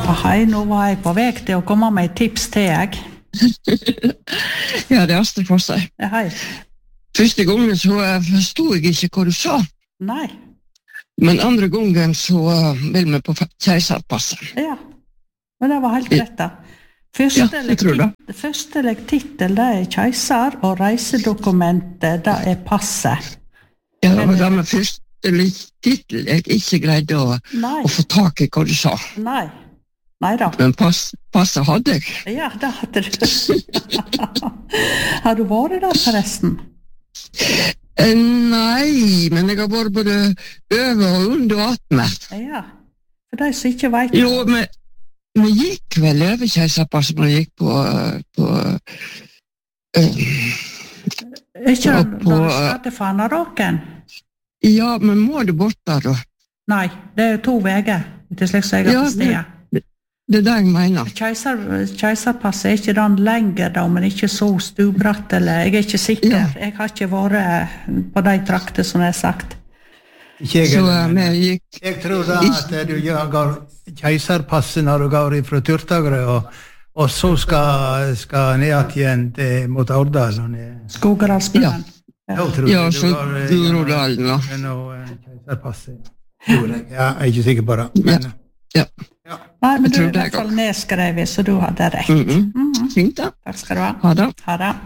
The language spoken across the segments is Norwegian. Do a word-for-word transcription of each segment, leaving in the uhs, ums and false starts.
Hei, nå var jeg på vei til å komme med et tips til jeg. Ja, det er Astrid Fossøy. Ja, hei. Første gangen så forstod jeg ikke hva du sa. Nei. Men andre gangen så vil vi på keiserpasset. Ja, men det var helt rett da. Første, Ja, jeg tror det. første legtittel, det er keiser, og reisedokumentet, det er passet. Ja, det var det med første tittel jeg ikke greide å, Nei, å få tak i hva du sa. nei, nei da. Men pass, passet hadde jeg. Ja, det hadde du. Har du vært der forresten? Eh, Nei, men jeg har vært både over og under atme. Ja, for de som ikke vet. Jo, men vi gikk vel over keiserpasset, men vi gikk på, på øh, Ikke Ja, når på- du skjedde Fanaråken? ja, men må du bort der da? Nei, det er to veger, til slik som jeg har Ja, på stedet. Det er det jeg mener. Keiser, keiserpasset er ikke den lenger da, men ikke så stubratt, eller jeg er ikke sikker. Ja. Jeg har ikke vært på de trakter som jeg har sagt. Ikke jeg, Så heller, øh, men vi gikk, jeg tror da at du går keiserpasset når du går fra Tyrtagre, og, og så skal, skal ned igjen til, mot Årdal. og ned. Skogeralsbyen. Da tror ja, jeg så går, eh, Groruddalen da. gjennom, eh, keiserpasset. Tror jeg. Ja, jeg er ikke sikker på det. Men, Ja. ja. Nei, men Jeg du tror er i det hvert går. fall nedskrevet, så du hadde rett. Mhm. Mhm. Fint da. Takk skal du ha. Ha det. Ha det.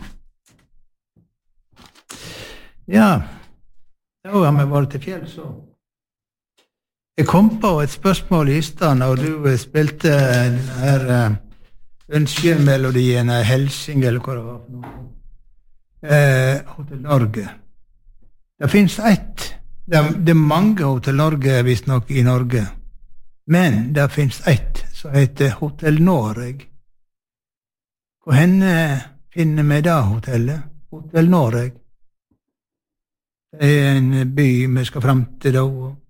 Ja, da har vi vært til fjells så. Jeg kom på et spørsmål i stad når du eh, spilte den her uh, ønskemelodien av Helsing, eller hva det var for noe. Eh, Hotel Norge. Det finnes ett, det er, det er mange Hotel Norge visst nok i Norge, men det finnes ett som heter Hotel Noreg. Hvor henne finner vi da hotellet? Hotel Noreg. Det er en by vi skal frem til da.